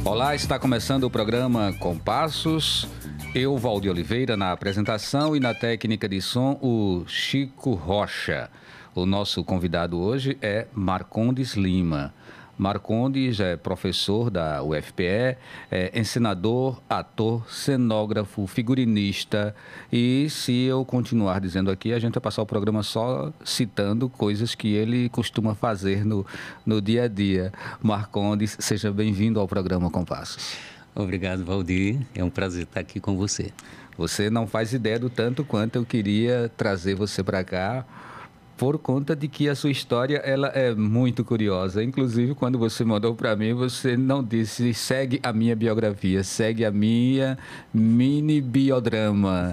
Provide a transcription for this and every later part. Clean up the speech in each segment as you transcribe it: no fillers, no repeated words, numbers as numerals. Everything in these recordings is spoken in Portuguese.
Olá, está começando o programa Compassos. Eu, Valdir Oliveira, na apresentação, e na técnica de som, o Chico Rocha. O nosso convidado hoje é Marcondes Lima. Marcondes é professor da UFPE, é encenador, ator, cenógrafo, figurinista. E se eu continuar dizendo aqui, a gente vai passar o programa só citando coisas que ele costuma fazer no dia a dia. Marcondes, seja bem-vindo ao programa Compassos. Obrigado, Valdir. É um prazer estar aqui com você. Você não faz ideia do tanto quanto eu queria trazer você para cá, por conta de que a sua história ela é muito curiosa. Inclusive, quando você mandou para mim, você não disse segue a minha biografia, segue a minha mini biodrama.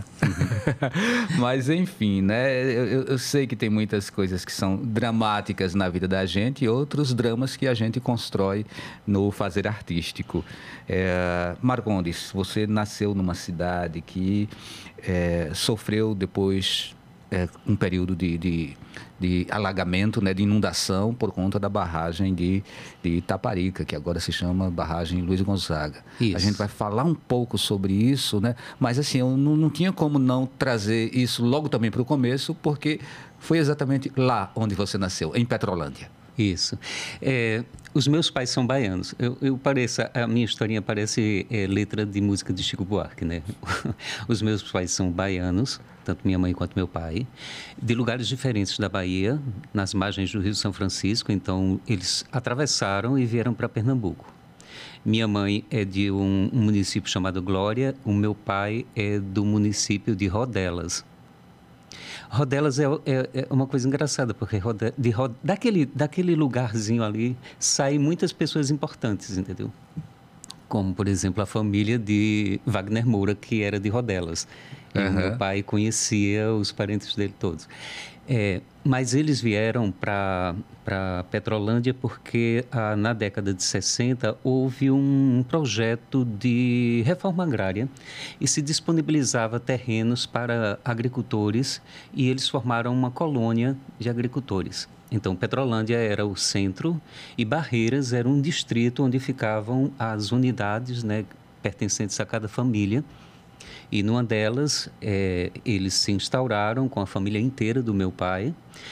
Mas, enfim, né? Eu sei que tem muitas coisas que são dramáticas na vida da gente e outros dramas que a gente constrói no fazer artístico. Marcondes, você nasceu numa cidade que sofreu depois um período de alagamento, né, de inundação por conta da barragem de Itaparica, que agora se chama Barragem Luiz Gonzaga. Isso. A gente vai falar um pouco sobre isso, né? Mas assim, eu não tinha como não trazer isso logo também para o começo, porque foi exatamente lá onde você nasceu, em Petrolândia. Isso. Os meus pais são baianos. A minha historinha parece letra de música de Chico Buarque, né? Os meus pais são baianos, tanto minha mãe quanto meu pai, de lugares diferentes da Bahia, nas margens do Rio São Francisco. Então, eles atravessaram e vieram para Pernambuco. Minha mãe é de um município chamado Glória, o meu pai é do município de Rodelas. Rodelas é uma coisa engraçada, porque daquele lugarzinho ali saem muitas pessoas importantes, entendeu? Como, por exemplo, a família de Wagner Moura, que era de Rodelas. E meu pai conhecia os parentes dele todos. Mas eles vieram para Petrolândia porque na década de 60 houve um projeto de reforma agrária e se disponibilizava terrenos para agricultores e eles formaram uma colônia de agricultores. Então, Petrolândia era o centro e Barreiras era um distrito onde ficavam as unidades, né, pertencentes a cada família. E numa delas, eles se instauraram com a família inteira do meu pai.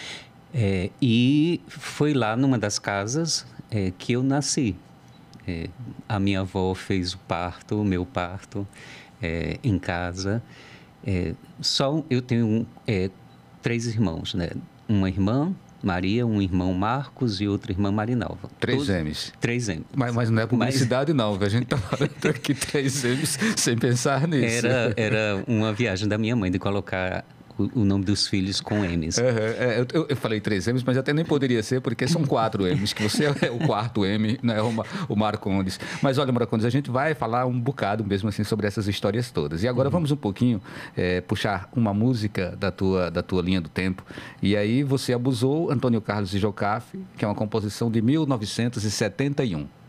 E foi lá numa das casas que eu nasci. A minha avó fez o meu parto em casa. Eu tenho 3 irmãos, né? Uma irmã, Maria, um irmão Marcos e outra irmã Marinalva. 3 M's. 3 M's. Mas não é publicidade não, a gente está falando aqui 3 M's sem pensar nisso. Era uma viagem da minha mãe de colocar o nome dos filhos com M's. Eu falei 3 M's, mas até nem poderia ser, porque são 4 M's, que você é o 4º M, né, o Marcondes. Mas olha, Marcondes, a gente vai falar um bocado mesmo assim sobre essas histórias todas. E agora vamos um pouquinho puxar uma música da tua linha do tempo. E aí você abusou Antônio Carlos e Jocafe, que é uma composição de 1971.